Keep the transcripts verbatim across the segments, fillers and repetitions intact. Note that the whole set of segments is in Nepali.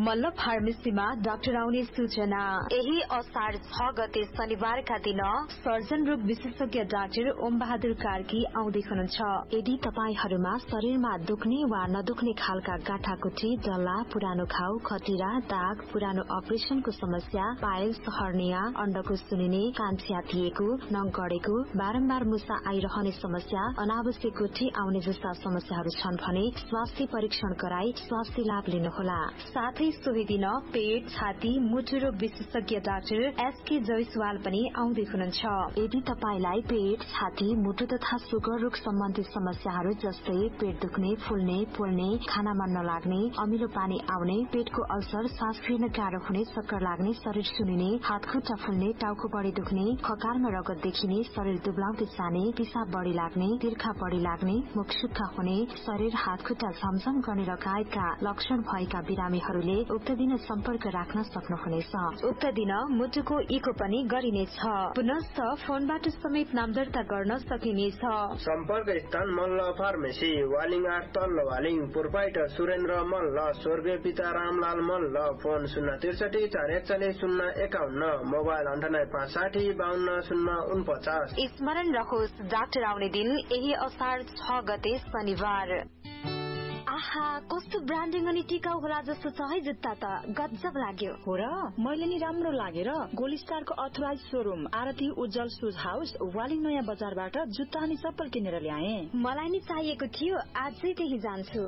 मल्ल फार्मेसीमा डाक्टर आउने सूचना। यही असार छ गते शनिबारका दिन सर्जन रोग विशेषज्ञ डाक्टर ओम बहादुर कार्की आउँदै हुनुहुन्छ। यदि तपाईहरूमा शरीरमा दुख्ने वा नदुख्ने खालका गाँठाकुटी, डल्ला, पुरानो घाउ, खटिरा, दाग, पुरानो अपरेशनको समस्या, पाइल्स, हर्निया, अण्डको सुनिने, कान च्यातिएको, नङ गडेको, बारम्बार मुसा आइरहने समस्या, अनावश्यक गुठी आउने जस्ता समस्याहरू छन् भने स्वास्थ्य परीक्षण गराई स्वास्थ्य लाभ लिनुहोला। साथै सोही दिन पेट, छाती, मुटु रोग विशेषज्ञ डाक्टर एसके जयसवाल पनि आउँदै हुनुहुन्छ। यदि तपाईलाई पेट, छाती, मुटु तथा सुगर रोग सम्बन्धी समस्याहरू जस्तै पेट दुख्ने, फुल्ने, पोल्ने, खाना मन नलाग्ने, अमिलो पानी आउने, पेटको अल्सर, सास फेर्न गाह्रो हुने, चक्कर लाग्ने, शरीर सुनिने, हात खुट्टा फुल्ने, टाउको बढी दुख्ने, खकारमा रगत देखिने, शरीर दुब्लाउँदै जाने, पिसाब बढी लाग्ने, तिर्खा बढी लाग्ने, मुख सुक्खा हुने, शरीर हात खुट्टा झमझम गर्ने लगायतका लक्षण भएका बिरामीहरूले उक्त दिन सम्पर्क राख्न सक्नुहुनेछ। उक्त दिन मुटुको इको पनि गरिनेछ। पुनश्च फोनबाट समेत नाम दर्ता गर्न सकिनेछ। सम्पर्क स्थान मल्ल फार्मेसी, वालिङ आठ तल्लो वालिङ, प्रोपाइटर सुरेन्द्र मल्ल, स्वर्गीय पिता रामलाल मल्ल। फोन शून्य त्रिसठी चार एकचालिस शून्य एकाउन्न, मोबाइल अन्ठानब्बे पाँच साठी बाहन्न शून्य उनपचास। स्मरण रहोस्, डाक्टर आउने दिन यही असार छ गते शनिबार। आहा, कस्तो ब्रान्डिङ अनि टिकाउ होला जस्तो छ है जुत्ता त, गजब लाग्यो। हो र, मैले नि राम्रो लागेर गोल्ड स्टारको अथोराइज शोरूम आरती उज्जवल सुज हाउस वालिङ नयाँ बजारबाट जुत्ता अनि चप्पल किनेर ल्याए। मलाई नि चाहिएको थियो, आजै त्यही जान्छु।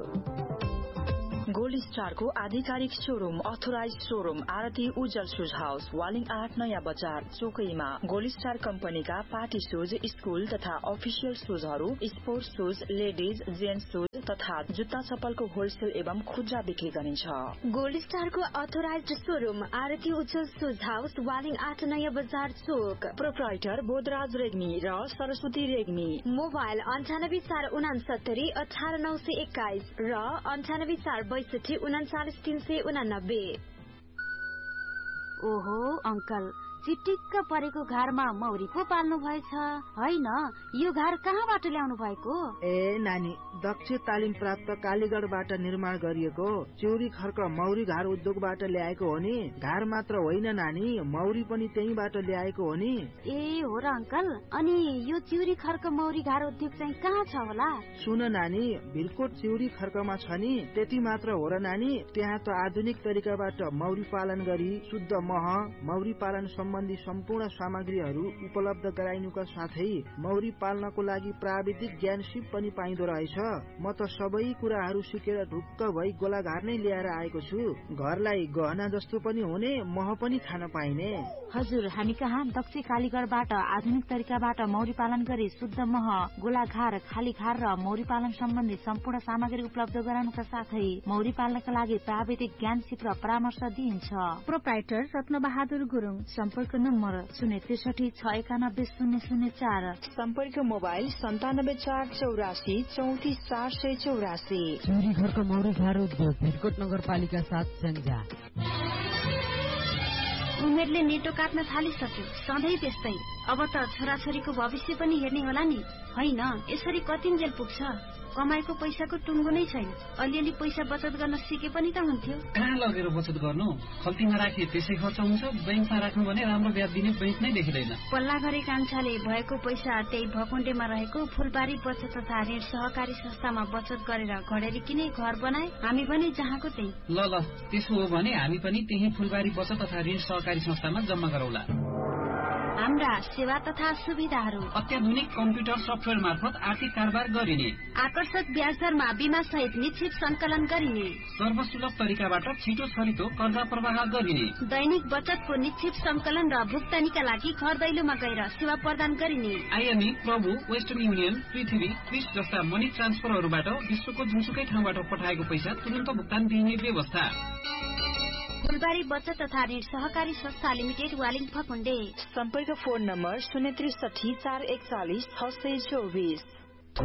गोल्ड स्टारको आधिकारिक शोरूम अथोराइज शोरूम आरती उज्जवल सुज हाउस वालिङ आठ नयाँ बजार चोकैमा। गोल्ड स्टार कम्पनीका पार्टी सुज, स्कूल तथा अफिसियल सुजहरू, sports shoes, ladies, gents shoes तथा जुत्ता चप्पलको होलसेल एवं खुद्रा बिक्री गरिन्छ। गोल्ड स्टारको अथोराइज शोरूम आरती उज्जवल सुज हाउस वालिङ आठ नयाँ बजार चोक। प्रोप्राइटर बोधराज रेग्मी र सरस्वती रेग्मी। मोबाइल अन्ठानब्बे चार उनासत्तरी अठार नौ सय एक्काइस र अन्ठानब्बे चार बैसठी उनाचालिस तीन सय उनानब्बे। ओहो अंकल, चिटिक्क परेको घरमा मौरी पो पाल्नु भएछ होइन? यो घर कहाँबाट ल्याउनु भएको? ए नानी, दक्ष तालिम प्राप्त कालीगढबाट निर्माण गरिएको चिउरी खर्क मौरी घर उद्योगबाट ल्याएको हो नि। घर मात्र होइन नानी, मौरी पनि त्यहीबाट ल्याएको हो नि। ए हो र अंकल, अनि यो चिउरी खर्क मौरी घर उद्योग चाहिँ कहाँ छ होला? सुन नानी, भिरकोट चिउरी खर्कमा छ नि। त्यति मात्र हो र नानी, त्यहाँ त आधुनिक तरिकाबाट मौरी पालन गरी शुद्ध मह, मौरी पालन सम्बन्धी सम्पूर्ण सामग्रीहरू उपलब्ध गराइनुका साथै मौरी पाल्नको लागि प्राविधिक ज्ञान सिप पनि पाइदो रहेछ। म त सबै कुराहरू सिकेर ढुक्क भई गोलाघार नै ल्याएर आएको छु। घरलाई गहना जस्तो पनि हुने, मह पनि खान पाइने। हजुर, हामी कहाँ दक्ष कालीगढबाट आधुनिक तरिकाबाट मौरी पालन गरी शुद्ध मह, गोलाघार, खालीघार र मौरी पालन सम्बन्धी सम्पूर्ण सामग्री उपलब्ध गराउनुका साथै मौरी पाल्नका लागि प्राविधिक ज्ञान सिप र परामर्श दिइन्छ। प्रोप्राइटर रत्न बहादुर गुरुङ। सम्पर्क नम्बर शून्य त्रिसठी छ एकानब्बे शून्य शून्य चार। सम्पर्क मोबाइल सन्तानब्बे चार चौरासी चौतिस चार सय चौरासी। चिउरी घरको मौरी घर उद्योग भिरकोट नगरपालिका साथ स्याङ्जा। उमेरले नेटो काट्न थालिसक्यो, सधैँ त्यस्तै। अब त छोराछोरीको भविष्य पनि हेर्ने होला नि, होइन? यसरी कतिन्जेल पुग्छ? कमाएको पैसाको टुङ्गो नै छैन। अलिअलि पैसा बचत गर्न सिके पनि त हुन्थ्यो। कहाँ लगेर बचत गर्नु? खल्तीमा राखे त्यसै खर्च हुन्छ, बैंकमा राख्नु भने राम्रो ब्याज दिने बैंक नै देखिँदैन। पल्ला गरे कान्छाले भएको पैसा त्यही भकुण्डेमा रहेको फुलबारी बचत तथा ऋण सहकारी संस्थामा बचत गरेर घडेरी किने घर बनाए। हामी पनि जहाँको त्यही। ल ल, त्यसो हो भने हामी पनि त्यही फुलबारी बचत तथा ऋण सहकारी संस्थामा जम्मा गरौला। हाम्रा सेवा तथा सुविधाहरू: अत्याधुनिक कम्प्युटर सफ्टवेयर मार्फत आर्थिक कारोबार गरिने, आकर्षक ब्याज दरमा बीमा सहित निश्चित संकलन गरिने, सर्वसुलभ तरिकाबाट छिटो छरितो कर्जा प्रवाह गरिने, दैनिक बचतको निश्चित संकलन र भुक्तानीका लागि घर दैलोमा गएर सेवा प्रदान गरिने, आइएमई, प्रभु, वेस्टर्न युनियन, पृथ्वी, क्रिस जस्ता मनी ट्रान्सफरहरूबाट विश्वको जुनसुकै ठाउँबाट पठाएको पैसा तुरन्त भुक्तान दिने व्यवस्था। फुलबारी बचत तथा ऋण सहकारी संस्था लिमिटेड, वालिङ फकुण्डे। सम्पर्क फोन नम्बर शून्य त्रिसठी चार एकचालिस छ सय चौबिस।